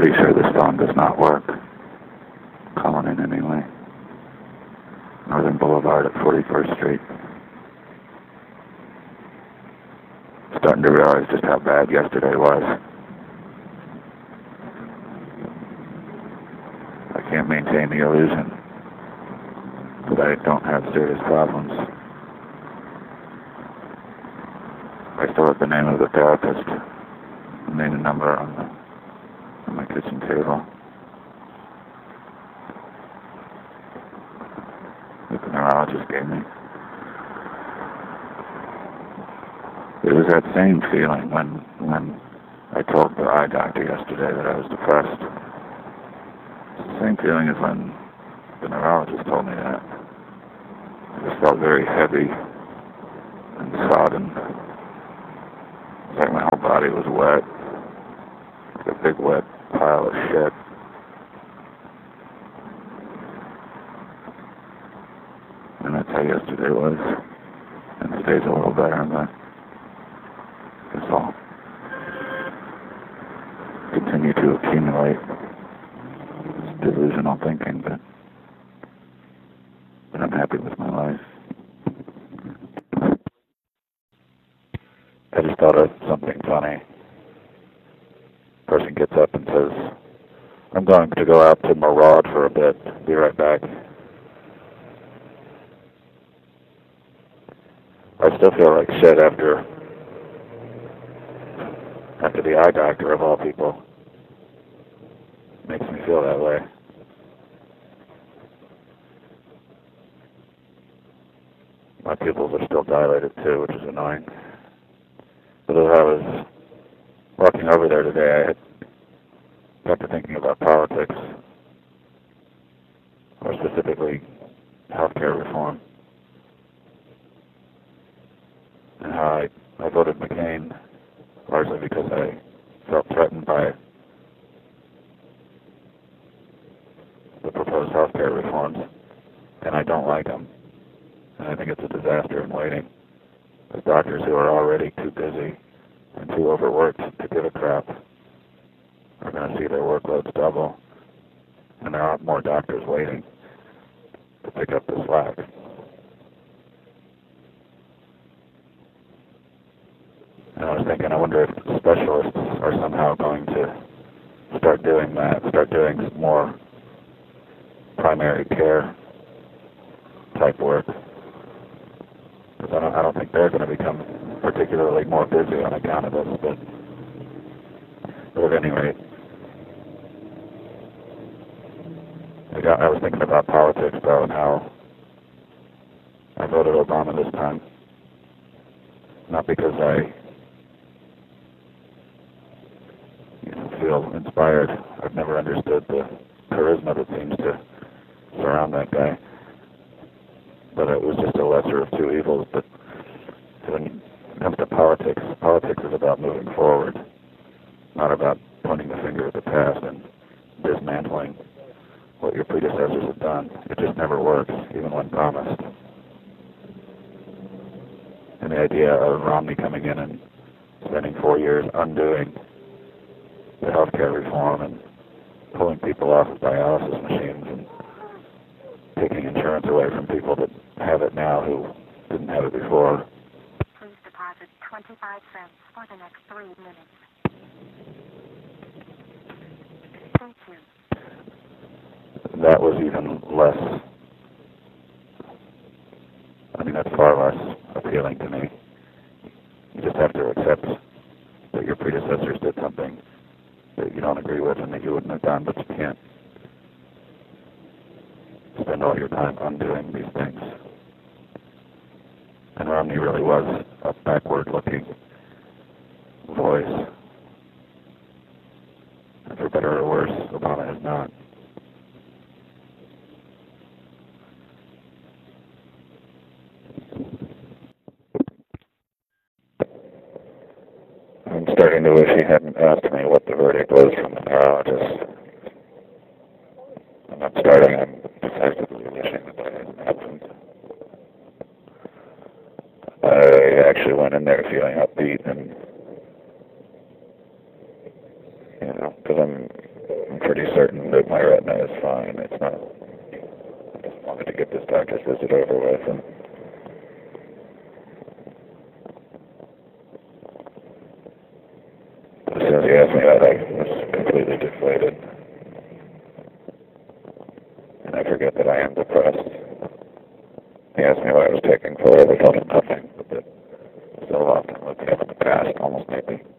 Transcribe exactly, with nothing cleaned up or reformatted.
pretty sure this phone does not work. Calling in anyway. Northern Boulevard at forty-first Street. Starting to realize just how bad yesterday was. I can't maintain the illusion that I don't have serious problems. I still have the name of the therapist, the name and number on, the, on my kitchen table. That the neurologist gave me. It was that same feeling when when I told the eye doctor yesterday that I was depressed. It's the same feeling as when the neurologist told me that. I just felt very heavy and sodden. It's like my whole body was wet. Like a big wet pile of shit. And that's how yesterday was. And today's a little better, but that's all. Continue to accumulate this delusional thinking, but, but I'm happy with my life. I just thought of something funny. Person gets up and says, I'm going to go out to maraud for a bit. Be right back. I still feel like shit after after the eye doctor of all people. Makes me feel that way. My pupils are still dilated too, which is annoying. But as I was walking over there today, I had got to thinking about politics, or specifically healthcare reform, and how I, I voted McCain largely because I felt threatened by the proposed healthcare reforms, and I don't like them. And I think it's a disaster in waiting. There's doctors who are already too busy and too overworked to give a crap are going to see their workloads double, and there aren't more doctors waiting to pick up the slack. And I was thinking, I wonder if specialists are somehow going to start doing that, start doing some more primary care type work. Because I don't, I don't think they're going to become particularly more busy on account of this, but, but at any rate, I, got, I was thinking about politics, though, and how I voted Obama this time. Not because I you know, feel inspired. I've never understood the charisma that seems to surround that guy. But it was just a lesser of two evils. But when it comes to politics, politics is about moving forward, not about pointing the finger at the past and dismantling what your predecessors have done. It just never works, even when promised. And the idea of Romney coming in and spending four years undoing the healthcare reform and pulling people off of dialysis machines and taking insurance away from people that have it now who didn't have it before. Please deposit twenty-five cents for the next three minutes. Thank you. That was even less, I mean, that's far less appealing to me. You just have to accept that your predecessors did something that you don't agree with and that you wouldn't have done, but you can't spend all your time undoing these things. And Romney really was a backward-looking voice. And for better or worse, Obama is not. I'm starting to wish he hadn't asked me what the verdict was from the neurologist. I'm not starting, I'm effectively wishing that that hadn't happened. I actually went in there feeling upbeat and, you know, because I'm pretty certain that my retina is fine. It's not. I just wanted to get this doctor's visit over with. And as soon as he asked me that, I was completely deflated. And I forget that I am depressed. He asked me why I was taking forever. I told him nothing, but that so often looking up in the past almost made me